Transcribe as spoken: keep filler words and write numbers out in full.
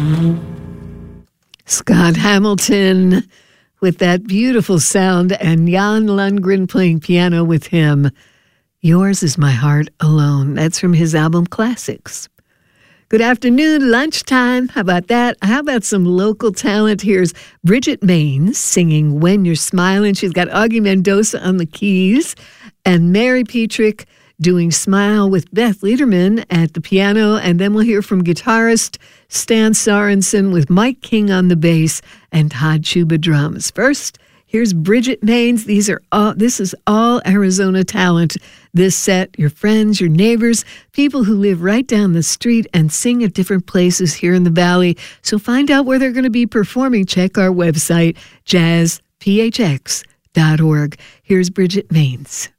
Scott Hamilton with that beautiful sound, and Jan Lundgren playing piano with him. Yours Is My Heart Alone. That's from his album Classics. Good afternoon, lunchtime. How about that? How about some local talent? Here's Bridget Maines singing When You're Smiling. She's got Augie Mendoza on the keys, and Mary Petrick doing Smile with Beth Liederman at the piano. And then we'll hear from guitarist Stan Sorensen with Mike King on the bass and Todd Chuba drums. First, here's Bridget Maines. These are all, this is all Arizona talent. This set, your friends, your neighbors, people who live right down the street and sing at different places here in the Valley. So find out where they're going to be performing. Check our website, jazz p h x dot org. Here's Bridget Maines.